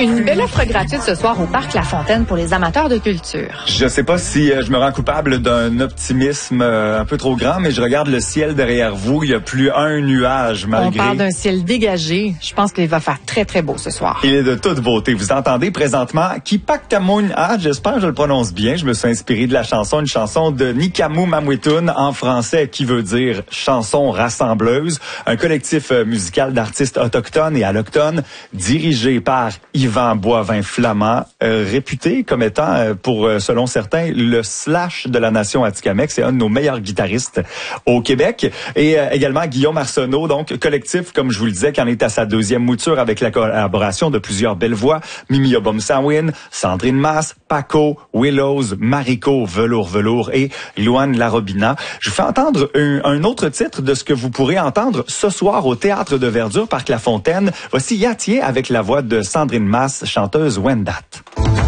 Une belle offre gratuite ce soir au Parc La Fontaine pour les amateurs de culture. Je sais pas si je me rends coupable d'un optimisme un peu trop grand, mais je regarde le ciel derrière vous. Il n'y a plus un nuage malgré... On parle d'un ciel dégagé. Je pense qu'il va faire très, très beau ce soir. Il est de toute beauté. Vous entendez présentement Kipaktamun. J'espère que je le prononce bien. Je me suis inspiré de la chanson, une chanson de Nikamu Mamwetun en français qui veut dire chanson rassembleuse. Un collectif musical d'artistes autochtones et allochtones dirigé par Yvan Boivin-Flamand, réputé comme étant, selon certains, le Slash de la nation Atikamekw. C'est un de nos meilleurs guitaristes au Québec. Et également Guillaume Arsenault, donc collectif, comme je vous le disais, qui en est à sa deuxième mouture avec la collaboration de plusieurs belles voix. Mimi Obomsawin, Sandrine Masse, Paco, Willows, Mariko, Velours et Louane Larobina. Je vous fais entendre un autre titre de ce que vous pourrez entendre ce soir au Théâtre de Verdure, Parc La Fontaine. Voici Yatier avec la voix de Sandrine Masse, chanteuse Wendat.